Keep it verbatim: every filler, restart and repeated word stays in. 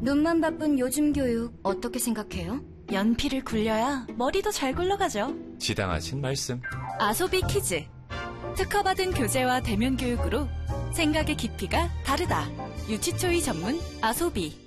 눈만 바쁜 요즘 교육 어떻게 생각해요? 연필을 굴려야 머리도 잘 굴러가죠. 지당하신 말씀. 아소비 키즈. 특허받은 교재와 대면 교육으로 생각의 깊이가 다르다. 유치초이 전문 아소비.